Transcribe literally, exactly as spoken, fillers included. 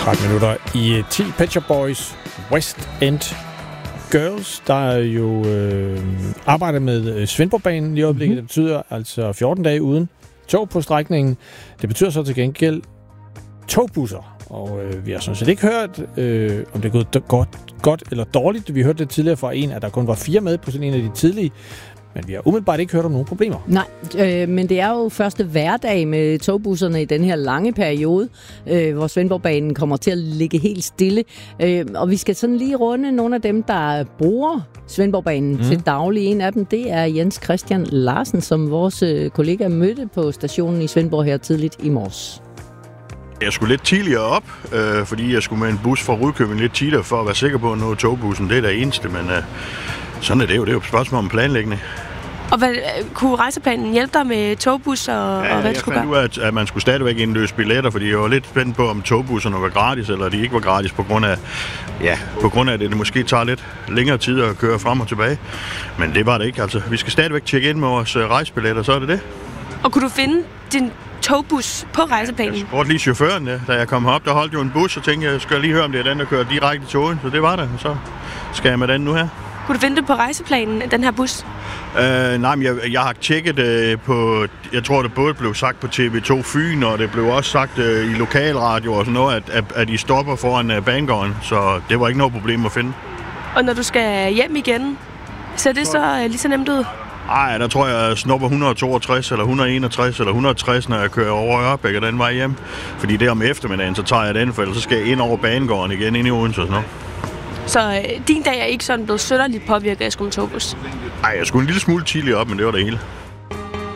tretten minutter i ti. Pet Shop Boys, West End Girls, der er jo øh, arbejdet med Svendborgbanen i øjeblikket. Mm-hmm. Det betyder altså fjorten dage uden tog på strækningen. Det betyder så til gengæld togbusser. Og øh, vi har sådan set ikke hørt, øh, om det er gået godt, godt eller dårligt. Vi hørte det tidligere fra en, at der kun var fire med på sådan en af de tidlige. Men vi har umiddelbart ikke hørt om nogen problemer. Nej, øh, men det er jo første hverdag med togbusserne i den her lange periode, øh, hvor Svendborgbanen kommer til at ligge helt stille. Øh, og vi skal sådan lige runde nogle af dem, der bruger Svendborgbanen mm. til daglig. En af dem, det er Jens Christian Larsen, som vores øh, kollega mødte på stationen i Svendborg her tidligt i morges. Jeg skulle lidt tidligere op, øh, fordi jeg skulle med en bus fra Rudkøbing lidt tidligere for at være sikker på at nå togbussen. Det er det eneste, men øh, sådan er det jo. Det er jo et spørgsmål om planlægning. Og hvad, kunne rejseplanen hjælpe dig med togbus og, ja, og hvad du skulle gøre? Ja, jeg fandt ud af, at man skulle stadigvæk indløse billetter, fordi jeg var lidt spændt på, om togbusserne var gratis, eller de ikke var gratis, på grund af, ja, på grund af at det måske tager lidt længere tid at køre frem og tilbage. Men det var det ikke. Altså, vi skal stadigvæk tjekke ind med vores rejsebilletter, så er det det. Og kunne du finde din togbus på rejseplanen? Jeg spurgte lige chaufføren, ja. Da jeg kom herop, der holdt jo en bus, og tænkte, jeg skal lige høre, om det er den, der kører direkte i toget. Så det var det, og så skal jeg med den nu her. Kunne du finde det på rejseplanen, den her bus? Øh, nej, men jeg, jeg har tjekket det på, jeg tror, det både blev sagt på T V to Fyn, og det blev også sagt øh, i lokalradio og sådan noget, at, at, at I stopper foran øh, banegården, så det var ikke noget problem at finde. Og når du skal hjem igen, ser det så øh, lige så nemt ud? Nej, der tror jeg, jeg snupper et hundrede og toogtres, eller et hundrede og enogtres, eller et hundre og tres, når jeg kører over Ørbæk og den vej hjem. Fordi det om eftermiddagen, så tager jeg den, for ellers så skal jeg ind over banegården igen, ind i Odense og sådan noget. Så øh, din dag er ikke sådan blevet sønderligt påvirket af at skulle med togbus? Nej, jeg skulle en lille smule tidligere op, men det var det hele.